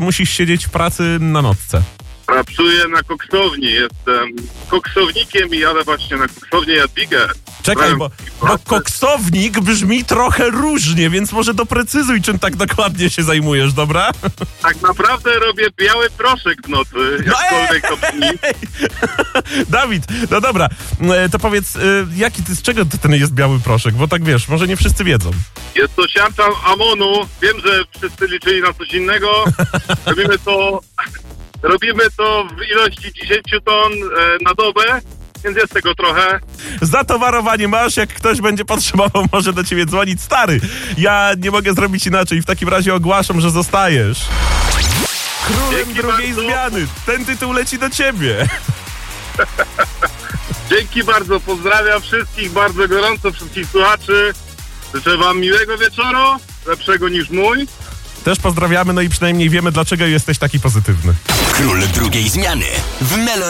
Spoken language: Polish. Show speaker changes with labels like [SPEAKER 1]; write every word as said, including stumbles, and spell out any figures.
[SPEAKER 1] musisz siedzieć w pracy na nocce?
[SPEAKER 2] Pracuję na koksowni, jestem koksownikiem i jadę właśnie na koksownię Jadwigę.
[SPEAKER 1] Czekaj, bo, bo koksownik brzmi trochę różnie, więc może doprecyzuj, czym tak dokładnie się zajmujesz, dobra?
[SPEAKER 2] Tak naprawdę robię biały proszek w nocy, jakkolwiek to brzmi.
[SPEAKER 1] Dawid, no dobra, to powiedz, jaki ty, z czego ten jest biały proszek? Bo tak wiesz, może nie wszyscy wiedzą.
[SPEAKER 2] Jest to siarcza amonu. Wiem, że wszyscy liczyli na coś innego. Robimy to, robimy to w ilości dziesięć ton na dobę. Więc jest tego trochę.
[SPEAKER 1] Zatowarowanie masz, jak ktoś będzie potrzebował, może do ciebie dzwonić. Stary, ja nie mogę zrobić inaczej. W takim razie ogłaszam, że zostajesz królem
[SPEAKER 2] Dzięki
[SPEAKER 1] drugiej
[SPEAKER 2] bardzo.
[SPEAKER 1] zmiany. Ten tytuł leci do ciebie.
[SPEAKER 2] Dzięki bardzo, pozdrawiam wszystkich bardzo gorąco, wszystkich słuchaczy. Życzę wam miłego wieczoru, lepszego niż mój.
[SPEAKER 1] Też pozdrawiamy, no i przynajmniej wiemy, dlaczego jesteś taki pozytywny.
[SPEAKER 3] Król drugiej zmiany w Melo